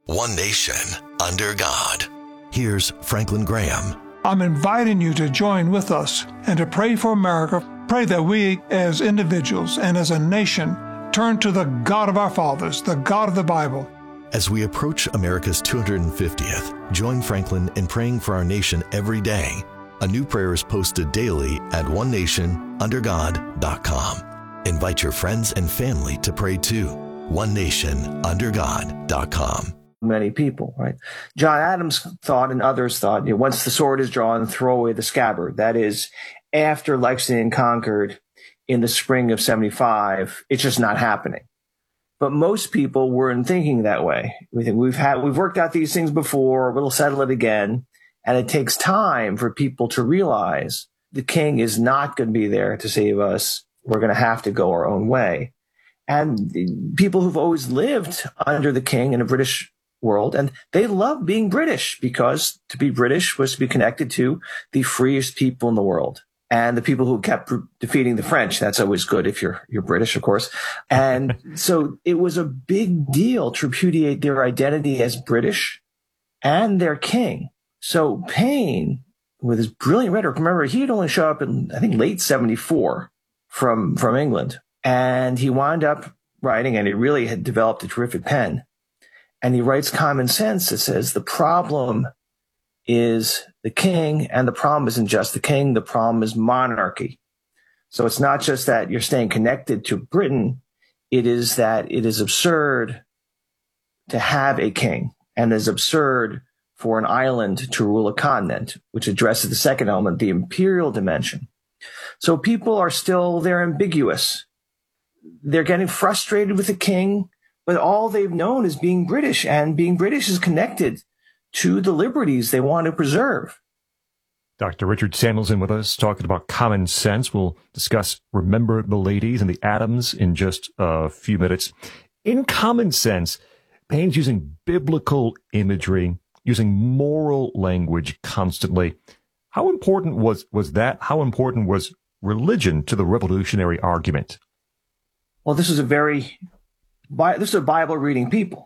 One nation, under God. Here's Franklin Graham. I'm inviting you to join with us and to pray for America. Pray that we as individuals and as a nation turn to the God of our fathers, the God of the Bible. As we approach America's 250th, join Franklin in praying for our nation every day. A new prayer is posted daily at onenationundergod.com. Invite your friends and family to pray too. onenationundergod.com. Many people, right? John Adams thought and others thought, once the sword is drawn, throw away the scabbard. That is, after Lexington conquered in the spring of 75, it's just not happening. But most people weren't thinking that way. We think we've worked out these things before, we'll settle it again. And it takes time for people to realize the king is not going to be there to save us. We're going to have to go our own way. And people who've always lived under the king in a British world, and they love being British because to be British was to be connected to the freest people in the world and the people who kept defeating the French. That's always good if you're British, of course. And so it was a big deal to repudiate their identity as British and their king. So Paine, with his brilliant rhetoric, remember, he had only showed up in, I think, late 74 from England. And he wound up writing, and he really had developed a terrific pen. And he writes Common Sense that says the problem is the king, and the problem isn't just the king. The problem is monarchy. So it's not just that you're staying connected to Britain. It is that it is absurd to have a king, and it is absurd for an island to rule a continent, which addresses the second element, the imperial dimension. So people are still, they're ambiguous. They're getting frustrated with the king, but all they've known is being British, and being British is connected to the liberties they want to preserve. Dr. Richard Samuelson with us talking about Common Sense. We'll discuss Remember the Ladies and the Adams in just a few minutes. In Common Sense, Paine's using biblical imagery, using moral language constantly. How important was that? How important was religion to the revolutionary argument? Well, this is a Bible reading people,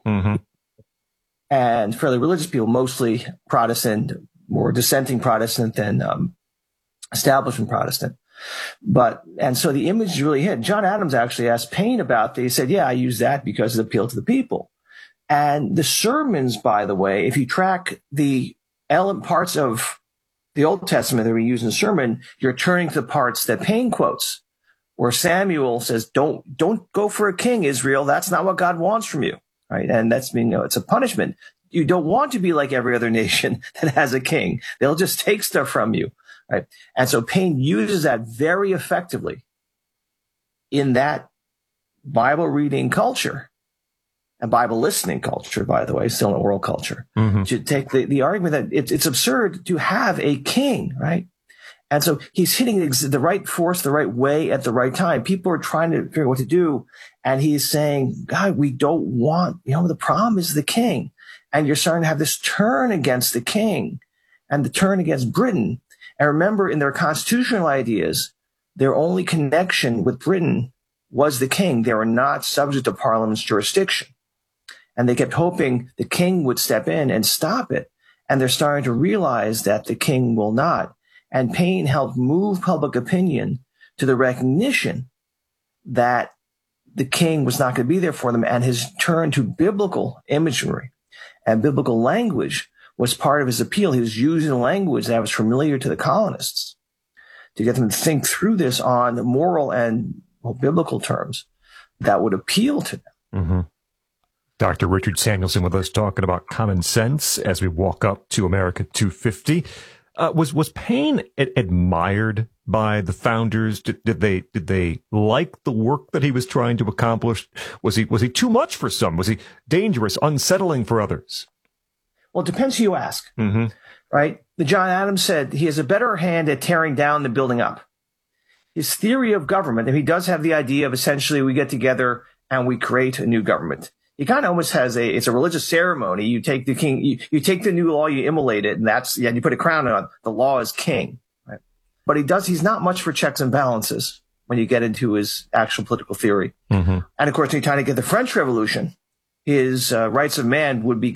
and fairly religious people, mostly Protestant, more dissenting Protestant than establishment Protestant. And so the image really hit. John Adams actually asked Paine about it. He said, yeah, I use that because it appealed to the people. And the sermons, by the way, if you track the parts of the Old Testament that we use in the sermon, you're turning to the parts that Paine quotes, where Samuel says, don't go for a king, Israel. That's not what God wants from you, right? And that's, it's a punishment. You don't want to be like every other nation that has a king. They'll just take stuff from you, right? And so Paine uses that very effectively in that Bible reading culture and Bible listening culture, by the way, still in world culture, to take the argument that it's absurd to have a king, right? And so he's hitting the right force, the right way at the right time. People are trying to figure out what to do. And he's saying, God, we don't want, the problem is the king. And you're starting to have this turn against the king and the turn against Britain. And remember, in their constitutional ideas, their only connection with Britain was the king. They were not subject to Parliament's jurisdiction. And they kept hoping the king would step in and stop it. And they're starting to realize that the king will not. And Paine helped move public opinion to the recognition that the king was not going to be there for them. And his turn to biblical imagery and biblical language was part of his appeal. He was using language that was familiar to the colonists to get them to think through this on moral and biblical terms that would appeal to them. Dr. Richard Samuelson with us talking about Common Sense as we walk up to America 250. Was Paine admired by the founders? Did they like the work that he was trying to accomplish? Was he too much for some? Was he dangerous, unsettling for others? Well, it depends who you ask, right? The John Adams said he has a better hand at tearing down than building up. His theory of government, and he does have the idea of essentially we get together and we create a new government. He kind of almost has it's a religious ceremony. You take the king, you take the new law, you immolate it, and you put a crown on. The law is king, right? But he's not much for checks and balances when you get into his actual political theory. And of course, when you're trying to get the French Revolution, his rights of man would be